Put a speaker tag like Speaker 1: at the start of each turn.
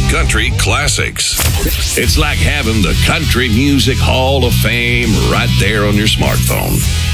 Speaker 1: country classics. It's like having the Country Music Hall of Fame right there on your smartphone.